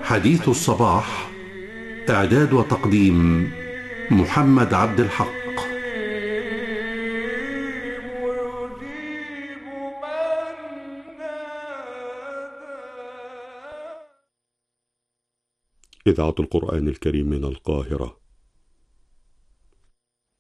حديث الصباح، إعداد وتقديم محمد عبد الحق. إذاعة القرآن الكريم من القاهرة